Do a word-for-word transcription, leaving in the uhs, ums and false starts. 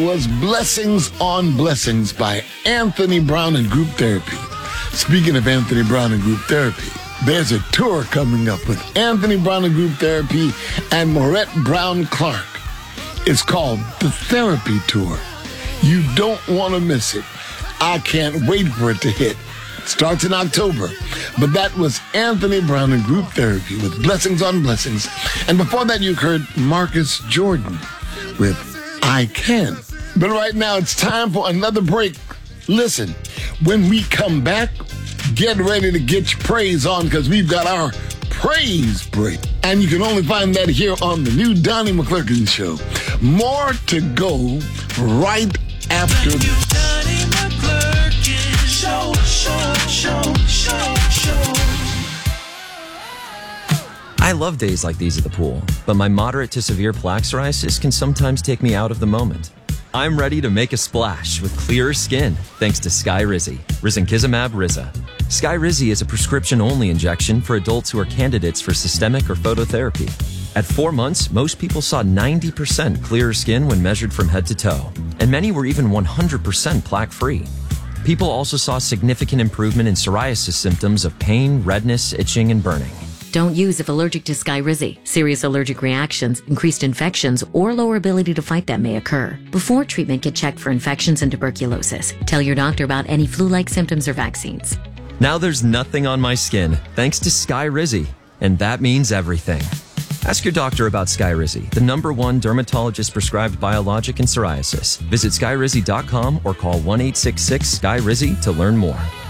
was Blessings on Blessings by Anthony Brown and Group Therapy. Speaking of Anthony Brown and Group Therapy, there's a tour coming up with Anthony Brown and Group Therapy and Maurette Brown Clark. It's called The Therapy Tour. You don't want to miss it. I can't wait for it to hit. It starts in October. But that was Anthony Brown and Group Therapy with Blessings on Blessings. And before that, you heard Marcus Jordan with I Can. But right now, it's time for another break. Listen, when we come back, get ready to get your praise on because we've got our praise break. And you can only find that here on the new Donnie McClurkin Show. More to go right after this. Donnie McClurkin Show, show, show, show, show. I love days like these at the pool, but my moderate to severe plaque psoriasis can sometimes take me out of the moment. I'm ready to make a splash with clearer skin thanks to Skyrizi, risankizumab Riza. Skyrizi is a prescription-only injection for adults who are candidates for systemic or phototherapy. At four months, most people saw ninety percent clearer skin when measured from head to toe, and many were even one hundred percent plaque-free. People also saw significant improvement in psoriasis symptoms of pain, redness, itching, and burning. Don't use if allergic to Skyrizi. Serious allergic reactions, increased infections, or lower ability to fight them may occur. Before treatment, get checked for infections and tuberculosis. Tell your doctor about any flu-like symptoms or vaccines. Now there's nothing on my skin thanks to Skyrizi, and that means everything. Ask your doctor about Skyrizi, the number one dermatologist-prescribed biologic in psoriasis. Visit skyrizi dot com or call one eight six six, S K Y R I Z I to learn more.